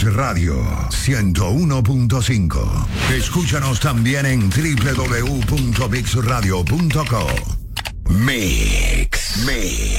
Mix Radio 101.5. Escúchanos también en www.mixradio.co. Mix.